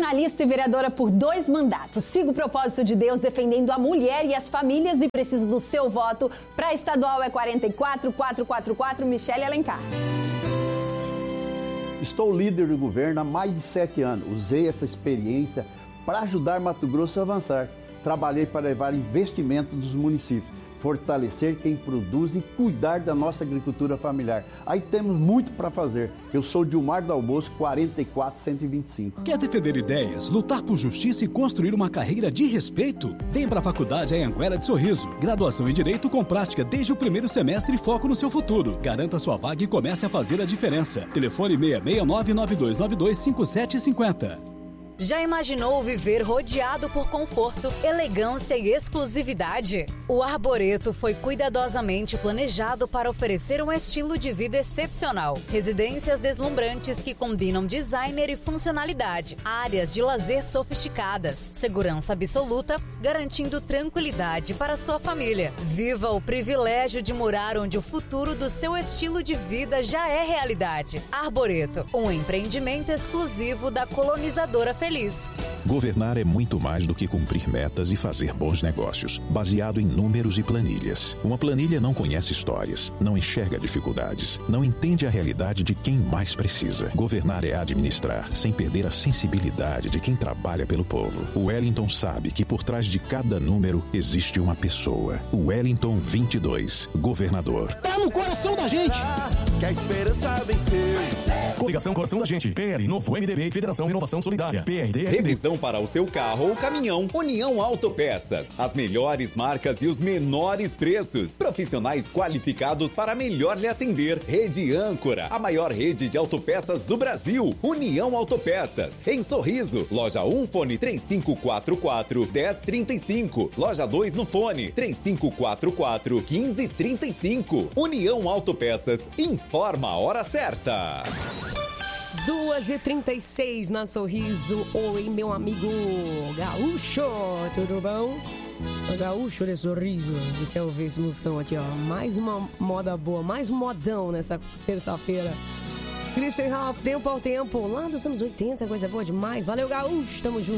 jornalista e vereadora por 2 mandatos. Sigo o propósito de Deus defendendo a mulher e as famílias e preciso do seu voto. Para a estadual é 44444, Michele Alencar. Estou líder do governo há mais de 7 anos. Usei essa experiência para ajudar Mato Grosso a avançar. Trabalhei para levar investimento dos municípios, fortalecer quem produz e cuidar da nossa agricultura familiar. Aí temos muito para fazer. Eu sou Dilmar do Almoço, 44125. Quer defender ideias, lutar por justiça e construir uma carreira de respeito? Vem para a Faculdade Anhanguera de Sorriso. Graduação em Direito com prática desde o primeiro semestre e foco no seu futuro. Garanta sua vaga e comece a fazer a diferença. Telefone 669-9292-5750. Já imaginou viver rodeado por conforto, elegância e exclusividade? O Arboreto foi cuidadosamente planejado para oferecer um estilo de vida excepcional. Residências deslumbrantes que combinam designer e funcionalidade. Áreas de lazer sofisticadas. Segurança absoluta, garantindo tranquilidade para sua família. Viva o privilégio de morar onde o futuro do seu estilo de vida já é realidade. Arboreto, um empreendimento exclusivo da colonizadora feliz. Governar é muito mais do que cumprir metas e fazer bons negócios, baseado em números e planilhas. Uma planilha não conhece histórias, não enxerga dificuldades, não entende a realidade de quem mais precisa. Governar é administrar, sem perder a sensibilidade de quem trabalha pelo povo. O Wellington sabe que por trás de cada número existe uma pessoa. O Wellington 22, governador. Tá no coração da gente! Que a esperança venceu. Coligação Coração da Gente. PL, Novo MDB, Federação Inovação Solidária. PRDSB. Revisão para o seu carro ou caminhão. União Autopeças. As melhores marcas e os menores preços. Profissionais qualificados para melhor lhe atender. Rede Âncora. A maior rede de autopeças do Brasil. União Autopeças. Em Sorriso. Loja 1, fone 3544-1035. Loja 2 no fone 3544-1535. União Autopeças. Informa a hora certa. 2h36 na Sorriso. Oi, meu amigo Gaúcho, tudo bom? O Gaúcho de Sorriso, e quer ouvir esse musicão aqui, ó. Mais uma moda boa, mais um modão nessa terça-feira. Christian Ralph, Tempo ao Tempo, lá dos anos 80, coisa boa demais. Valeu, Gaúcho, tamo junto.